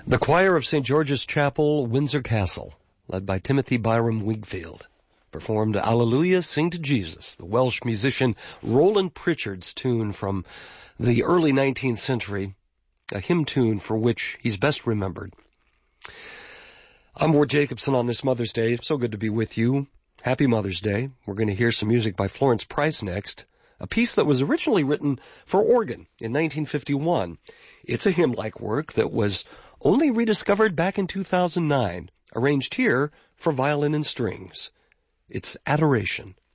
The choir of St. George's Chapel, Windsor Castle, led by Timothy Byram Wingfield, performed Alleluia, Sing to Jesus, the Welsh musician Roland Pritchard's tune from the early 19th century, a hymn tune for which he's best remembered. I'm Ward Jacobson on this Mother's Day. So good to be with you. Happy Mother's Day. We're going to hear some music by Florence Price next, a piece that was originally written for organ in 1951. It's a hymn-like work that was only rediscovered back in 2009, arranged here for violin and strings. It's Adoration.